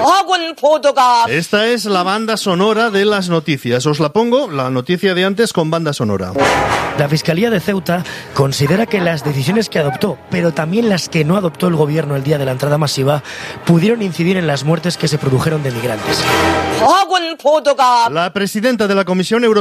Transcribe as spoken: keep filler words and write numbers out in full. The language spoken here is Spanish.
Esta es la banda sonora de las noticias. Os la pongo, la noticia de antes con banda sonora. La Fiscalía de Ceuta considera que las decisiones que adoptó, pero también las que no adoptó el gobierno el día de la entrada masiva, pudieron incidir en las muertes que se produjeron de migrantes. La presidenta de la Comisión Europea